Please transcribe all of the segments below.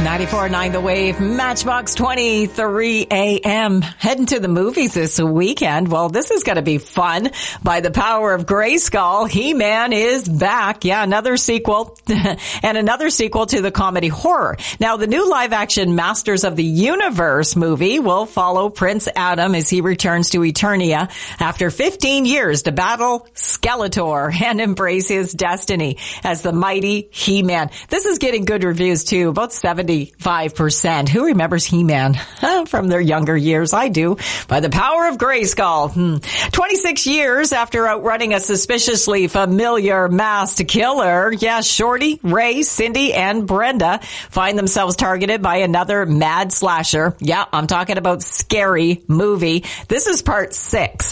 94.9 The Wave, Matchbox 23 AM. Heading to the movies this weekend. Well, this is going to be fun. By the power of Grayskull, He-Man is back. Yeah, another sequel and another sequel to the comedy horror. Now, the new live-action Masters of the Universe movie will follow Prince Adam as he returns to Eternia after 15 years to battle Skeletor and embrace his destiny as the mighty He-Man. This is getting good reviews too, about 75%. Who remembers He-Man from their younger years? I do. By the power of Grayskull. 26 years after outrunning a suspiciously familiar masked killer, Shorty, Ray, Cindy, and Brenda find themselves targeted by another mad slasher. Yeah, I'm talking about Scary Movie. This is part 6.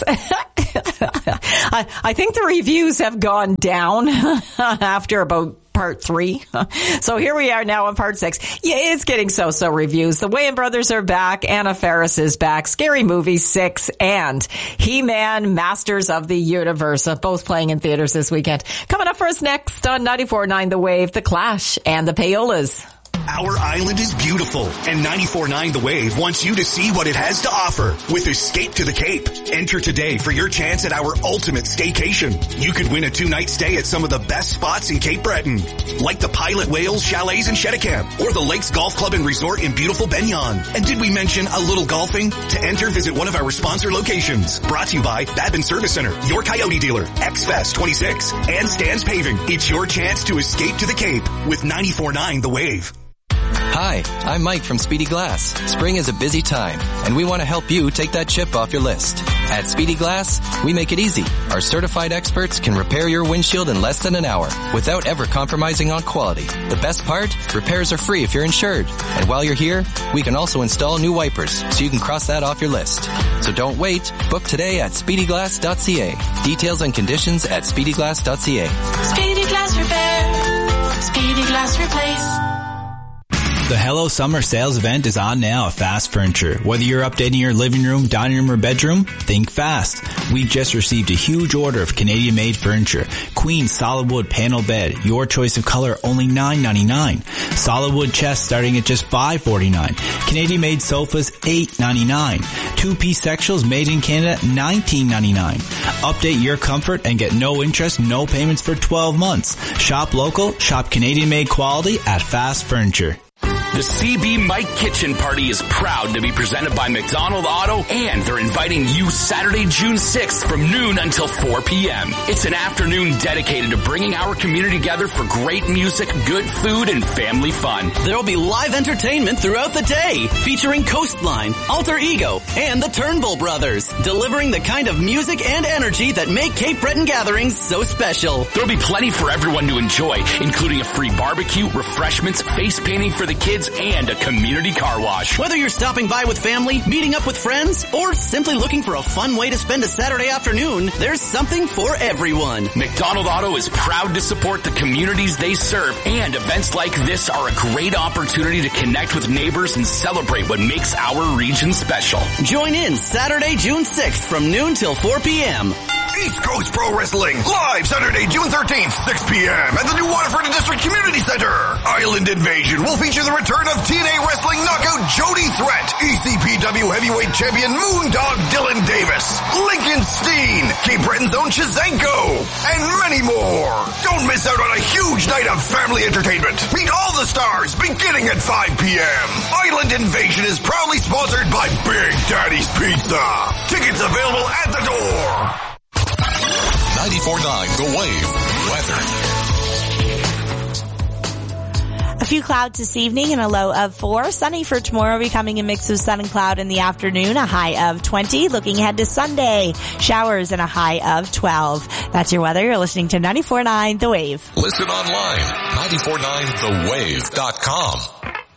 I think the reviews have gone down after about part 3. So here we are now on part 6. Yeah, it's getting so-so reviews. The Wayans brothers are back. Anna Faris is back. Scary Movie 6 and He-Man Masters of the Universe, both playing in theaters this weekend. Coming up for us next on 94.9 The Wave, The Clash and the Payolas. Our island is beautiful, and 94.9 The Wave wants you to see what it has to offer with Escape to the Cape. Enter today for your chance at our ultimate staycation. You could win a 2-night stay at some of the best spots in Cape Breton, like the Pilot Whales Chalets in Cheticamp, or the Lakes Golf Club and Resort in beautiful Benyon. And did we mention a little golfing? To enter, visit one of our sponsor locations. Brought to you by Babin Service Center, your Coyote dealer, X-Fest 26, and Stan's Paving. It's your chance to escape to the Cape with 94.9 The Wave. Hi, I'm Mike from Speedy Glass. Spring is a busy time, and we want to help you take that chip off your list. At Speedy Glass, we make it easy. Our certified experts can repair your windshield in less than an hour without ever compromising on quality. The best part? Repairs are free if you're insured. And while you're here, we can also install new wipers so you can cross that off your list. So don't wait. Book today at speedyglass.ca. Details and conditions at speedyglass.ca. Speedy Glass Repair. Speedy Glass Replace. The Hello Summer Sales event is on now at Fast Furniture. Whether you're updating your living room, dining room, or bedroom, think fast. We just received a huge order of Canadian-made furniture. Queen solid wood panel bed, your choice of color, only $9.99. Solid wood chest starting at just $5.49. Canadian-made sofas, $8.99. Two-piece sectionals made in Canada, $19.99. Update your comfort and get no interest, no payments for 12 months. Shop local, shop Canadian-made quality at Fast Furniture. The CB Mike Kitchen Party is proud to be presented by McDonald Auto, and they're inviting you Saturday, June 6th from noon until 4 p.m. It's an afternoon dedicated to bringing our community together for great music, good food, and family fun. There will be live entertainment throughout the day, featuring Coastline, Alter Ego, and the Turnbull Brothers, delivering the kind of music and energy that make Cape Breton gatherings so special. There'll be plenty for everyone to enjoy, including a free barbecue, refreshments, face painting for the kids, and a community car wash. Whether you're stopping by with family, meeting up with friends, or simply looking for a fun way to spend a Saturday afternoon, there's something for everyone. McDonald Auto is proud to support the communities they serve, and events like this are a great opportunity to connect with neighbors and celebrate what makes our region special. Join in Saturday, June 6th from noon till 4 p.m. East Coast Pro Wrestling, live Saturday, June 13th, 6 p.m. at the new Waterford District Community Center. Island Invasion will feature the return of TNA Wrestling knockout Jody Threat, ECPW Heavyweight Champion Moondog Dylan Davis, Lincoln Steen, Cape Breton's own Shizanko, and many more. Don't miss out on a huge night of family entertainment. Meet all the stars beginning at 5 p.m. Island Invasion is proudly sponsored by Big Daddy's Pizza. Tickets available at the door. 94.9 The Wave, weather. A few clouds this evening and a low of 4. Sunny for tomorrow, becoming a mix of sun and cloud in the afternoon, a high of 20. Looking ahead to Sunday, showers and a high of 12. That's your weather. You're listening to 94.9 The Wave. Listen online, 94.9thewave.com.